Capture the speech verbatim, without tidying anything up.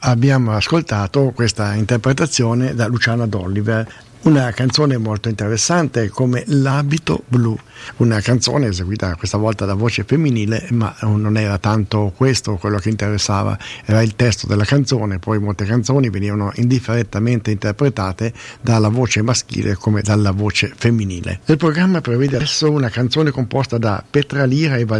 abbiamo ascoltato questa interpretazione da Luciana D'Oliver, una canzone molto interessante come L'abito blu, una canzone eseguita questa volta da voce femminile, ma non era tanto questo quello che interessava, era il testo della canzone. Poi molte canzoni venivano indifferentamente interpretate dalla voce maschile come dalla voce femminile. Il programma prevede adesso una canzone composta da Petra Lira e Val